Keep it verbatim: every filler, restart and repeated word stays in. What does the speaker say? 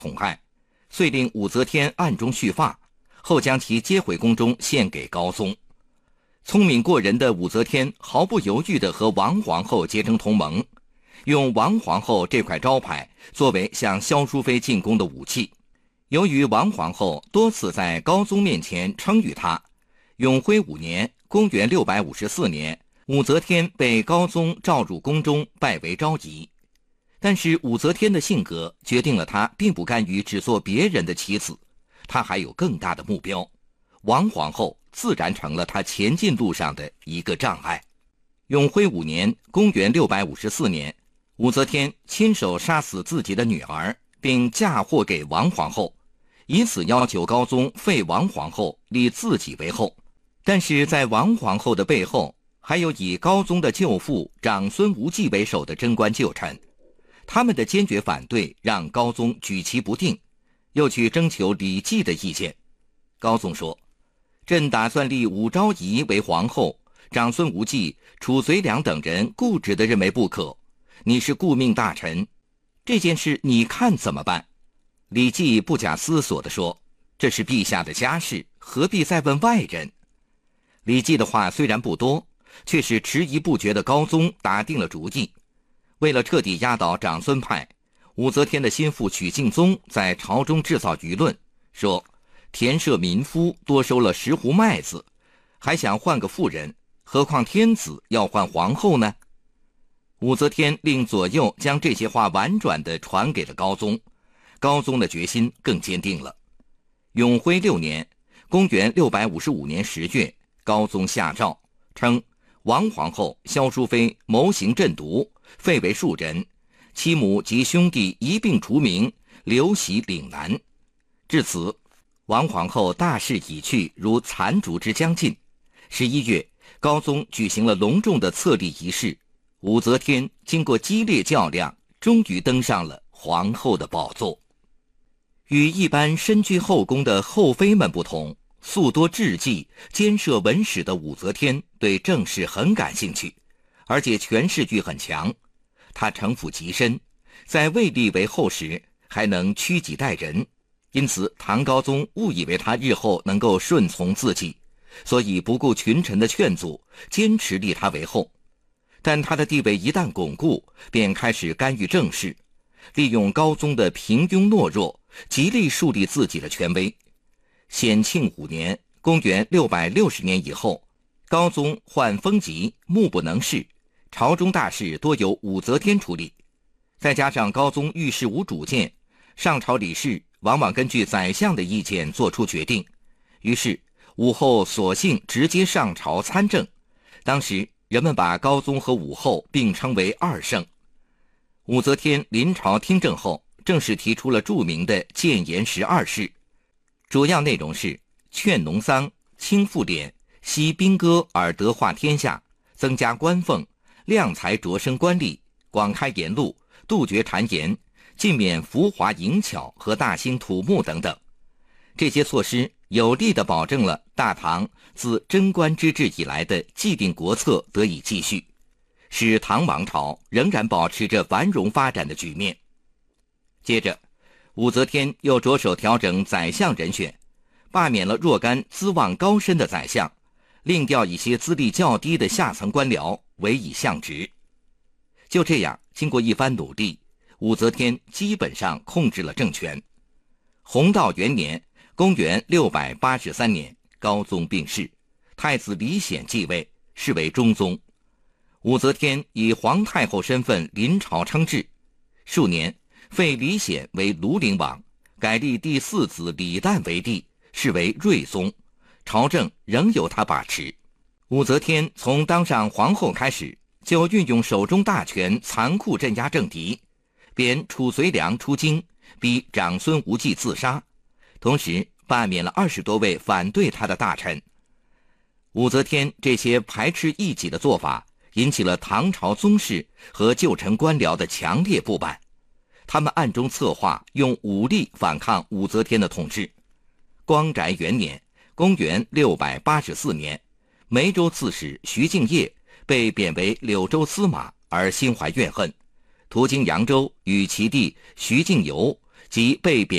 宠爱，遂令武则天暗中蓄发，后将其接回宫中献给高宗。聪明过人的武则天毫不犹豫地和王皇后结成同盟，用王皇后这块招牌作为向萧淑妃进攻的武器。由于王皇后多次在高宗面前称誉她，永徽五年公元六百五十四年，武则天被高宗召入宫中，拜为昭仪。但是武则天的性格决定了她并不甘于只做别人的棋子，她还有更大的目标。王皇后自然成了她前进路上的一个障碍。永徽五年公元六百五十四年，武则天亲手杀死自己的女儿，并嫁祸给王皇后，以此要求高宗废王皇后，立自己为后。但是在王皇后的背后，还有以高宗的舅父长孙无忌为首的贞观旧臣，他们的坚决反对让高宗举棋不定，又去征求李绩的意见。高宗说：“朕打算立武昭仪为皇后，长孙无忌、褚遂良等人固执地认为不可。你是顾命大臣，这件事你看怎么办？”李绩不假思索地说：“这是陛下的家事，何必再问外人？”李绩的话虽然不多，却是迟疑不决的高宗打定了主意。为了彻底压倒长孙派，武则天的心腹许敬宗在朝中制造舆论，说田舍民夫多收了十斛麦子，还想换个妇人，何况天子要换皇后呢？武则天令左右将这些话婉转地传给了高宗，高宗的决心更坚定了。永徽六年公元六百五十五年十月，高宗下诏称王皇后萧淑妃谋行鸩毒，废为庶人，其母及兄弟一并除名，流徙岭南。至此，王皇后大势已去，如残烛之将尽。十一月，高宗举行了隆重的册立仪式，武则天经过激烈较量，终于登上了皇后的宝座。与一般身居后宫的后妃们不同，素多智计、兼涉文史的武则天对政事很感兴趣，而且权势欲很强。她城府极深，在未立为后时还能屈己待人，因此唐高宗误以为她日后能够顺从自己，所以不顾群臣的劝阻，坚持立她为后。但她的地位一旦巩固，便开始干预政事，利用高宗的平庸懦弱，极力树立自己的权威。显庆五年公元六百六十年以后，高宗患风疾，目不能视，朝中大事多由武则天处理。再加上高宗遇事无主见，上朝理事往往根据宰相的意见做出决定，于是武后索性直接上朝参政。当时人们把高宗和武后并称为二圣。武则天临朝听政后，正式提出了著名的谏言十二事，主要内容是劝农桑、轻赋敛、息兵戈而德化天下，增加官俸，量才擢升官吏，广开言路，杜绝谗言，禁免浮华淫巧和大兴土木等等。这些措施有力地保证了大唐自贞观之治以来的既定国策得以继续，使唐王朝仍然保持着繁荣发展的局面。接着，武则天又着手调整宰相人选，罢免了若干资望高深的宰相，另调一些资历较低的下层官僚委以相职。就这样，经过一番努力，武则天基本上控制了政权。弘道元年公元六百八十三年，高宗病逝，太子李显继位，是为中宗。武则天以皇太后身份临朝称制，数年废李显为庐陵王，改立第四子李旦为帝，是为睿宗，朝政仍由他把持。武则天从当上皇后开始，就运用手中大权残酷镇压政敌，贬褚遂良出京，逼长孙无忌自杀，同时罢免了二十多位反对他的大臣。武则天这些排斥异己的做法，引起了唐朝宗室和旧臣官僚的强烈不满，他们暗中策划用武力反抗武则天的统治。光宅元年公元六百八十四年，梅州刺史徐敬业被贬为柳州司马，而心怀怨恨，途经扬州，与其弟徐敬游及被贬